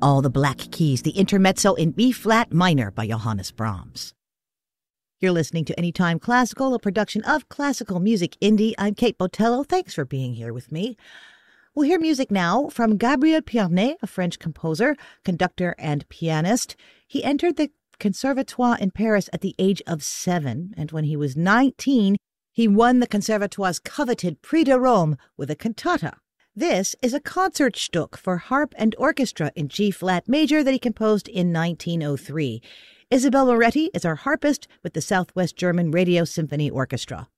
All the Black Keys, the intermezzo in B-flat minor by Johannes Brahms. You're listening to Anytime Classical, a production of Classical Music Indie. I'm Kate Botello. Thanks for being here with me. We'll hear music now from Gabriel Pierné, a French composer, conductor, and pianist. He entered the Conservatoire in Paris at the age of 7, and when he was 19, he won the Conservatoire's coveted Prix de Rome with a cantata. This is a Concertstück for harp and orchestra in G-flat major that he composed in 1903. Isabel Moretti is our harpist with the Southwest German Radio Symphony Orchestra.